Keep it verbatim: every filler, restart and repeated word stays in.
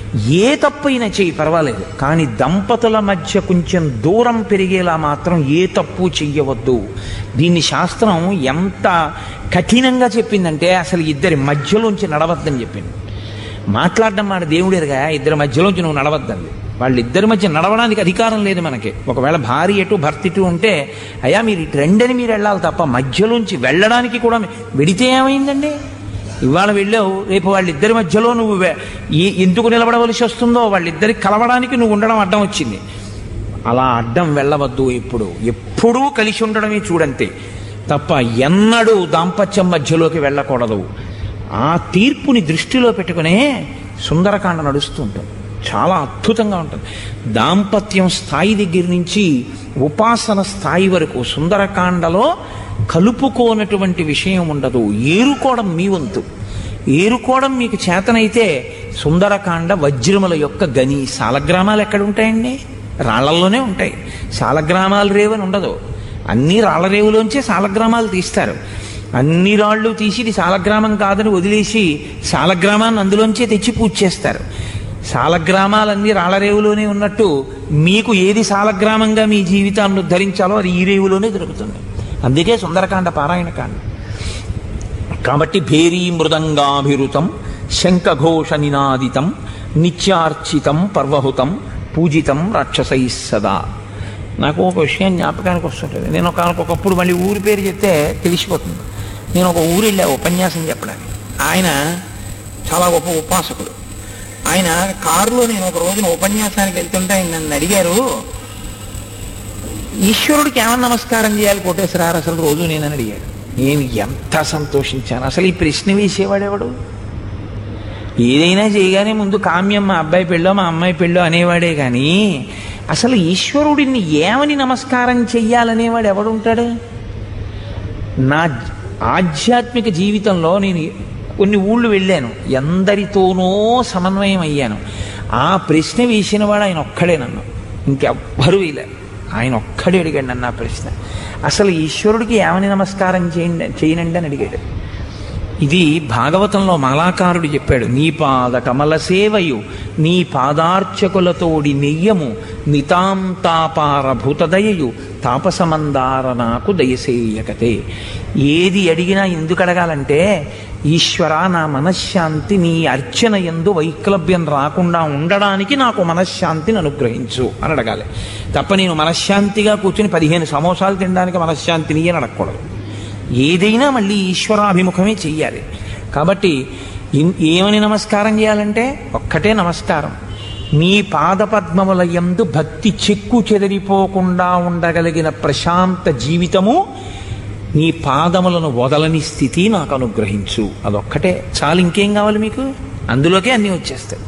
ఏ తప్పైనా చెయ్యి పర్వాలేదు, కానీ దంపతుల మధ్య కొంచెం దూరం పెరిగేలా మాత్రం ఏ తప్పు చెయ్యవద్దు. దీన్ని శాస్త్రం ఎంత కఠినంగా చెప్పిందంటే అసలు ఇద్దరి మధ్యలోంచి నడవద్దని చెప్పింది. మాట్లాడడం మాట దేవుడేరుగా, ఇద్దరి మధ్యలోంచి నువ్వు నడవద్దండి. వాళ్ళిద్దరి మధ్య నడవడానికి అధికారం లేదు మనకి. ఒకవేళ భార్య ఎటు భర్త ఇటు ఉంటే అయ్యా మీరు ఇటు రెండని మీరు వెళ్ళాలి తప్ప మధ్యలోంచి వెళ్ళడానికి కూడా వెడితే ఏమైందండి? ఇవాళ వెళ్ళావు, రేపు వాళ్ళిద్దరి మధ్యలో నువ్వు ఎందుకు నిలబడవలసి వస్తుందో వాళ్ళిద్దరికి కలవడానికి నువ్వు ఉండడం అడ్డం వచ్చింది. అలా అడ్డం వెళ్ళవద్దు. ఎప్పుడు ఎప్పుడూ కలిసి ఉండడమే చూడంతే తప్ప ఎన్నడూ దాంపత్యం మధ్యలోకి వెళ్ళకూడదు. ఆ తీర్పుని దృష్టిలో పెట్టుకునే సుందరకాండ నడుస్తూ ఉంటుంది. చాలా అద్భుతంగా ఉంటుంది. దాంపత్యం స్థాయి దగ్గర నుంచి ఉపాసన స్థాయి వరకు సుందరకాండలో కలుపుకోనటువంటి విషయం ఉండదు. ఏరుకోవడం మీ వంతు. ఏరుకోవడం మీకు చేతనైతే సుందరకాండ వజ్రముల యొక్క గని. సాలగ్రామాలు ఎక్కడ ఉంటాయండి? రాళ్లల్లోనే ఉంటాయి. సాలగ్రామాలు రేవని ఉండదు. అన్ని రాళ్ల రేవులోంచే సాలగ్రామాలు తీస్తారు. అన్ని రాళ్ళు తీసి ఇది సాలగ్రామం కాదని వదిలేసి సాలగ్రామాన్ని అందులోంచే తెచ్చి పూజ చేస్తారు. సాలగ్రామాలన్నీ రాళ్లరేవులోనే ఉన్నట్టు మీకు ఏది సాలగ్రామంగా మీ జీవితాన్ని ఉద్ధరించాలో అది ఈ రేవులోనే దొరుకుతుంది. అందుకే సుందరకాండ పారాయణ కాండ. కాబట్టి భేరీ మృదంగాభిరుతం శంఖఘోష నినాదితం నిత్యార్చితం పర్వహుతం పూజితం రాక్షసై సదా. నాకు ఒక విషయం జ్ఞాపకానికి వస్తుంటుంది. నేను ఒక ఒకప్పుడు మళ్ళీ ఊరి పేరు చెప్తే తెలిసిపోతుంది. నేను ఒక ఊరు వెళ్ళా ఉపన్యాసం చెప్పడానికి. ఆయన చాలా గొప్ప ఉపాసకుడు. ఆయన కారులో నేను ఒక రోజున ఉపన్యాసానికి వెళ్తుంటే ఆయన నన్ను అడిగారు, ఈశ్వరుడికి ఏమన్నా నమస్కారం చేయాలి కోటేశ్వరారు అసలు రోజు నేనని అడిగాడు. నేను ఎంత సంతోషించాను. అసలు ఈ ప్రశ్న వేసేవాడేవాడు? ఏదైనా చేయగానే ముందు కామ్యం మా అబ్బాయి పెళ్ళో మా అమ్మాయి పెళ్ళో అనేవాడే కానీ అసలు ఈశ్వరుడిని ఏమని నమస్కారం చెయ్యాలనేవాడు ఎవడుంటాడు? నా ఆధ్యాత్మిక జీవితంలో నేను కొన్ని ఊళ్ళు వెళ్ళాను, ఎందరితోనో సమన్వయం అయ్యాను. ఆ ప్రశ్న వేసిన వాడు ఆయన ఒక్కడే, నన్ను ఇంకెవ్వరూ ఇలా ఆయన ఒక్కడే అడిగాడు నన్ను ఆ ప్రశ్న. అసలు ఈశ్వరుడికి ఏమని నమస్కారం చేయండి చేయనండి అని అడిగాడు. ఇది భాగవతంలో మాలాకారుడు చెప్పాడు. నీ పాద కమల సేవయు నీ పాదార్చకులతోడి నెయ్యము నితాంతాపార భూతదయయు తాపసమందార నాకు దయసేయకతే. ఏది అడిగినా ఎందుకు అడగాలంటే, ఈశ్వర నా మనశ్శాంతి నీ అర్చన యందు వైక్లభ్యం రాకుండా ఉండడానికి నాకు మనశ్శాంతిని అనుగ్రహించు అని అడగాలి తప్ప నేను మనశ్శాంతిగా కూర్చుని పదిహేను సమోసాలు తినడానికి మనశ్శాంతిని అని అడగకూడదు. ఏదైనా మళ్ళీ ఈశ్వరాభిముఖమే చెయ్యాలి. కాబట్టి ఏమని నమస్కారం చేయాలంటే ఒక్కటే నమస్కారం. నీ పాదపద్మముల యందు భక్తి చెక్కు చెదిరిపోకుండా ఉండగలిగిన ప్రశాంత జీవితము, నీ పాదములను వదలని స్థితి నాకు అనుగ్రహించు. అదొక్కటే చాలు. ఇంకేం కావాలి మీకు? అందులోకే అన్నీ వచ్చేస్తాయి.